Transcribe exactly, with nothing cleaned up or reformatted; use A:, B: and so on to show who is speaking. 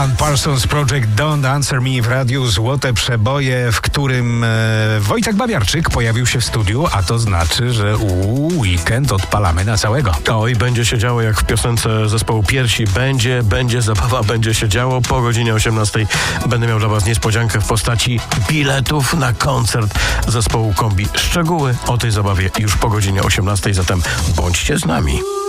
A: Alan Parsons Project Don't Answer Me w radiu Złote Przeboje, w którym e, Wojtek Bawiarczyk pojawił się w studiu, a to znaczy, że uu, weekend odpalamy na całego.
B: Oj, będzie się działo jak w piosence zespołu Piersi. Będzie, będzie zabawa, będzie się działo. Po godzinie osiemnastej będę miał dla Was niespodziankę w postaci biletów na koncert zespołu Kombi. Szczegóły o tej zabawie już po godzinie osiemnastej, zatem bądźcie z nami.